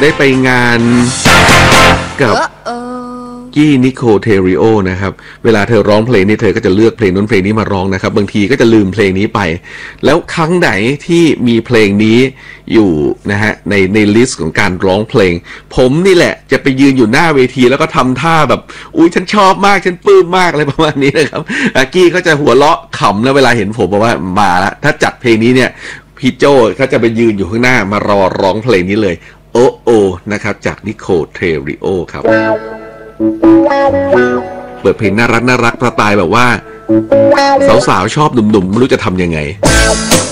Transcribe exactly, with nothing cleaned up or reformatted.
ได้ไปงานกับกี้นิโคเทริโอนะครับเวลาเธอร้องเพลงนี่เธอก็จะเลือกเพลงนู้นเพลงนี้มาร้องนะครับบางทีก็จะลืมเพลงนี้ไปแล้วครั้งไหนที่มีเพลงนี้อยู่นะฮะในในลิสต์ของการร้องเพลงผมนี่แหละจะไปยืนอยู่หน้าเวทีแล้วก็ทำท่าแบบอุ้ยฉันชอบมากฉันปลื้มมากอะไรประมาณนี้นะครับกี้เขาจะหัวเราะขำแล้วเวลาเห็นผมบอกว่ามาละถ้าจัดเพลงนี้เนี่ยพี่โจเขาจะไปยืนอยู่ข้างหน้ามารอร้องเพลงนี้เลยโอโอนะครับจากนิโคเทริโอครับเปิดเพลงน่ารักน่ารักสไตล์แบบว่าสาวๆชอบหนุ่มๆไม่รู้จะทำยังไง